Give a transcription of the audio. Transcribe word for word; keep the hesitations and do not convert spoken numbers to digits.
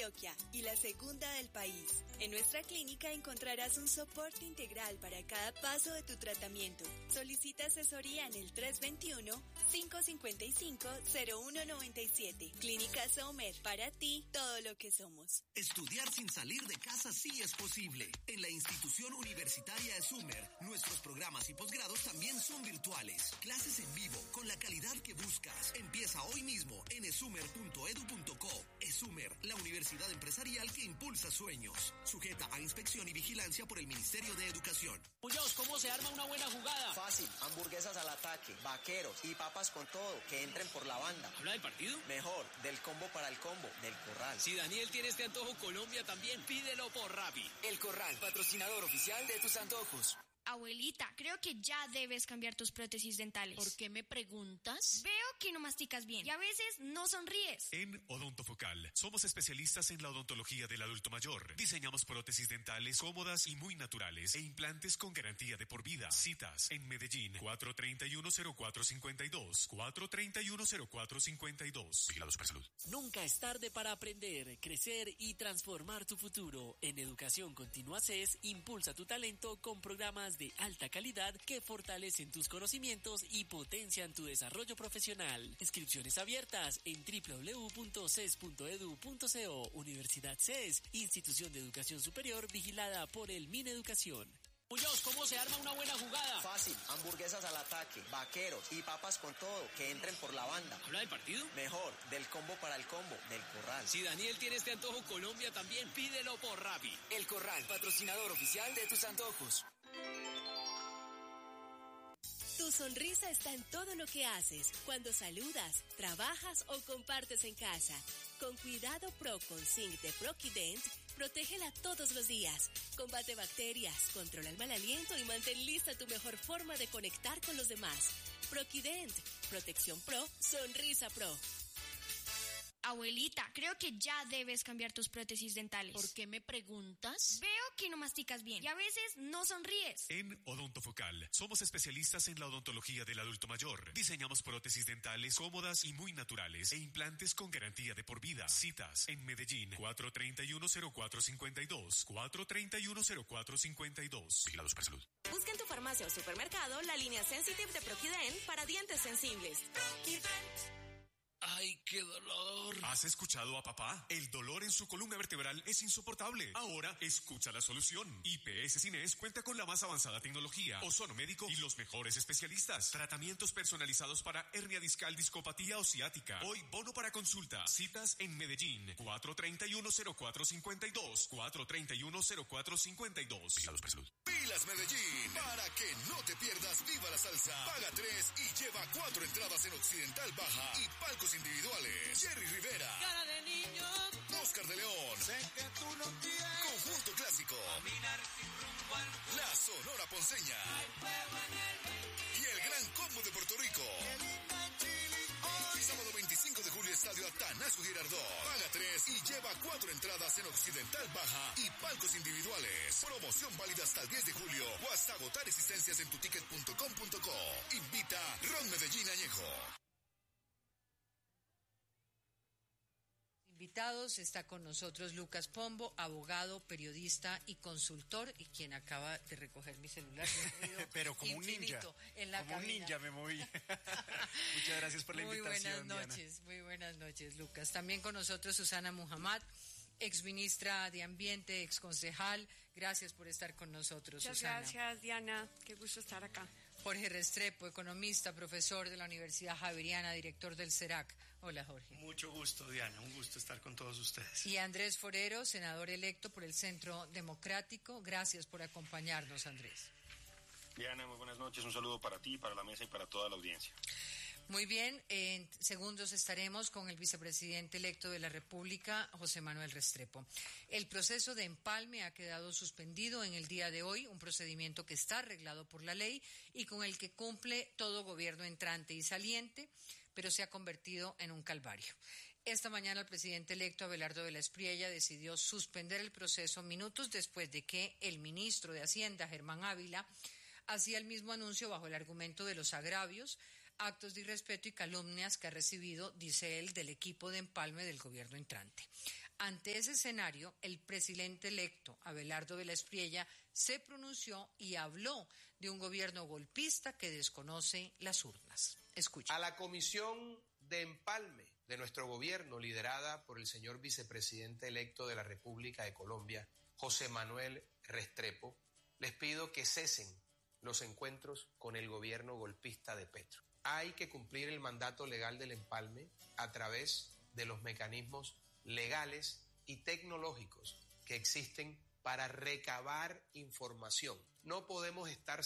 Antioquia y la segunda del país. En nuestra clínica encontrarás un soporte integral para cada paso de tu tratamiento. Solicita asesoría en el tres dos uno, cinco cinco cinco, cero uno nueve siete. Clínica Sommer, para ti, todo lo que somos. Estudiar sin salir de casa sí es posible. En la institución universitaria ESUMER, nuestros programas y posgrados también son virtuales. Clases en vivo, con la calidad que buscas. Empieza hoy mismo en esumer punto edu punto co. ESUMER, la universidad empresarial que impulsa sueños. Sujeta a inspección y vigilancia por el Ministerio de Educación. Muñoz, ¿cómo se arma una buena jugada? Fácil, hamburguesas al ataque, vaqueros y papas con todo, que entren por la banda. ¿Habla del partido? Mejor, del combo para el combo, del Corral. Si Daniel tiene este antojo, Colombia también, pídelo por Rappi. El Corral, patrocinador oficial de tus antojos. Abuelita, creo que ya debes cambiar tus prótesis dentales. ¿Por qué me preguntas? Veo que no masticas bien y a veces no sonríes. En Odontofocal somos especialistas en la odontología del adulto mayor. Diseñamos prótesis dentales cómodas y muy naturales e implantes con garantía de por vida. Citas en Medellín, cuatro tres uno, cero cuatro cinco dos, cuatro tres uno, cero cuatro cinco dos. Vigilado Supersalud. Nunca es tarde para aprender, crecer y transformar tu futuro. En Educación Continua C E S, impulsa tu talento con programas de alta calidad que fortalecen tus conocimientos y potencian tu desarrollo profesional. Inscripciones abiertas en doble u doble u doble u punto c e s punto edu punto co. Universidad C E S, institución de educación superior vigilada por el Mineducación. Muñoz, ¿cómo se arma una buena jugada? Fácil, hamburguesas al ataque, vaqueros y papas con todo, que entren por la banda. ¿Habla del partido? Mejor, del combo para el combo, del Corral. Si Daniel tiene este antojo, Colombia también, pídelo por Rappi. El Corral, patrocinador oficial de tus antojos. Tu sonrisa está en todo lo que haces, cuando saludas, trabajas o compartes en casa. Con Cuidado Pro con Zinc de Proquident, protégela todos los días. Combate bacterias, controla el mal aliento y mantén lista tu mejor forma de conectar con los demás. Proquident, protección pro, sonrisa pro. Abuelita, creo que ya debes cambiar tus prótesis dentales. ¿Por qué me preguntas? Veo que no masticas bien y a veces no sonríes. En Odontofocal somos especialistas en la odontología del adulto mayor. Diseñamos prótesis dentales cómodas y muy naturales e implantes con garantía de por vida. Citas en Medellín, cuatro tres uno, cero cuatro cinco dos, cuatro tres uno, cero cuatro cinco dos. Vigilado Supersalud. Busca en tu farmacia o supermercado la línea Sensitive de Proquident para dientes sensibles. Proquident. ¡Ay, qué dolor! ¿Has escuchado a papá? El dolor en su columna vertebral es insoportable. Ahora, escucha la solución. I P S Cines cuenta con la más avanzada tecnología, ozono médico y los mejores especialistas. Tratamientos personalizados para hernia discal, discopatía o ciática. Hoy, bono para consulta. Citas en Medellín, cuatro tres uno, cero cuatro cinco dos, cuatro tres uno, cero cuatro cinco dos. Vigilados por salud. Pilas Medellín, para que no te pierdas Viva la Salsa. Paga tres y lleva cuatro entradas en Occidental Baja y palcos individuales. Jerry Rivera, Cara de niño, Oscar de León, sé que tú no quieres, Conjunto Clásico, caminar sin rumbo al... La Sonora Ponceña y el Gran Combo de Puerto Rico. Sábado veinticinco de julio, Estadio Atanasio Girardot. Paga tres y lleva cuatro entradas en Occidental Baja y palcos individuales. Promoción válida hasta el diez de julio o hasta agotar existencias en tuticket punto com punto co. Invita Ron Medellín Añejo. Invitados, está con nosotros Lucas Pombo, abogado, periodista y consultor, y quien acaba de recoger mi celular. Pero como un ninja, en la como cabina. un ninja me moví. Muchas gracias por la muy invitación, buenas noches, Diana. Muy buenas noches, Lucas. También con nosotros Susana Muhammad, exministra de Ambiente, exconcejal. Gracias por estar con nosotros, Muchas Susana. gracias, Diana. Qué gusto estar acá. Jorge Restrepo, economista, profesor de la Universidad Javeriana, director del CERAC. Hola, Jorge. Mucho gusto, Diana. Un gusto estar con todos ustedes. Y Andrés Forero, senador electo por el Centro Democrático. Gracias por acompañarnos, Andrés. Diana, muy buenas noches. Un saludo para ti, para la mesa y para toda la audiencia. Muy bien, en segundos estaremos con el vicepresidente electo de la República, José Manuel Restrepo. El proceso de empalme ha quedado suspendido en el día de hoy, un procedimiento que está arreglado por la ley y con el que cumple todo gobierno entrante y saliente, pero se ha convertido en un calvario. Esta mañana el presidente electo Abelardo de la Espriella decidió suspender el proceso minutos después de que el ministro de Hacienda, Germán Ávila, hacía el mismo anuncio bajo el argumento de los agravios, actos de irrespeto y calumnias que ha recibido, dice él, del equipo de empalme del gobierno entrante. Ante ese escenario, el presidente electo, Abelardo Vélez Priella, se pronunció y habló de un gobierno golpista que desconoce las urnas. Escucha. A la comisión de empalme de nuestro gobierno, liderada por el señor vicepresidente electo de la República de Colombia, José Manuel Restrepo, les pido que cesen los encuentros con el gobierno golpista de Petro. Hay que cumplir el mandato legal del empalme a través de los mecanismos legales y tecnológicos que existen para recabar información. No podemos estar